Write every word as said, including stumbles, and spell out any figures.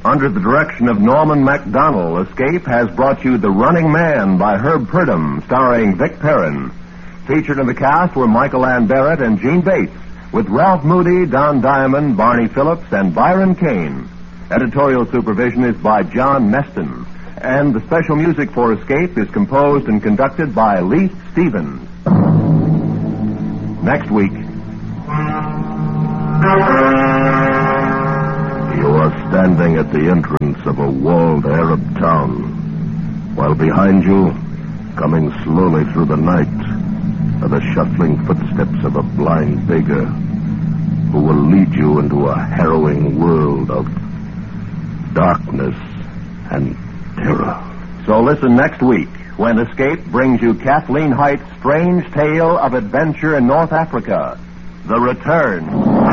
Under the direction of Norman MacDonald, Escape has brought you The Running Man by Herb Purdom, starring Vic Perrin. Featured in the cast were Michael Ann Barrett and Gene Bates, with Ralph Moody, Don Diamond, Barney Phillips, and Byron Kane. Editorial supervision is by John Meston, and the special music for Escape is composed and conducted by Leith Stevens. Next week. You are standing at the entrance of a walled Arab town, while behind you, coming slowly through the night, are the shuffling footsteps of a blind beggar who will lead you into a harrowing world of darkness and terror. So listen next week when Escape brings you Kathleen Height's strange tale of adventure in North Africa, The Return.